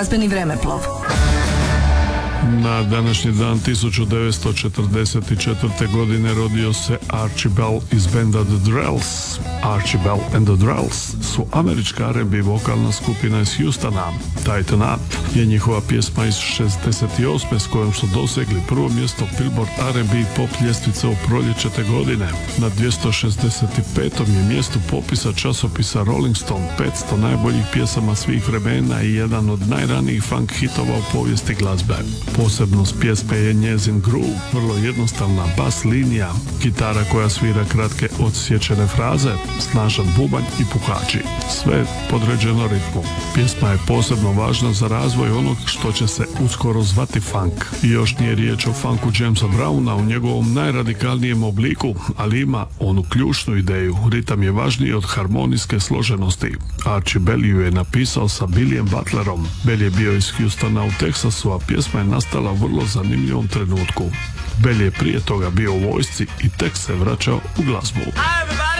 glazbeni vremeplov. Na današnji dan 1944. godine rodio se Archie Bell iz benda The Drells. Archie Bell and the Drells su američka R&B vokalna skupina iz Houstona. Tighten Up je njihova pjesma iz 68. s kojom su dosegli prvo mjesto Billboard R&B pop ljestvice u proljeće te godine. Na 265. je mjestu popisa časopisa Rolling Stone 500 najboljih pjesama svih vremena i jedan od najranijih funk hitova u povijesti glazbe. Posebnost pjesme je njezin groove, vrlo jednostavna bas linija, gitara koja svira kratke odsječene fraze, snažan bubanj i puhači. Sve podređeno ritmu. Pjesma je posebno važna za razvoj onog što će se uskoro zvati funk. I još nije riječ o funku Jamesa Browna u njegovom najradikalnijem obliku, ali ima onu ključnu ideju. Ritam je važniji od harmonijske složenosti. Archie Bell ju je napisao sa Billyjem Butlerom. Bell je bio iz Houstona u Teksasu, a pjesma je nastala u vrlo zanimljivom trenutku. Bell je prije toga bio u vojsci i tek se vraćao u glazbu.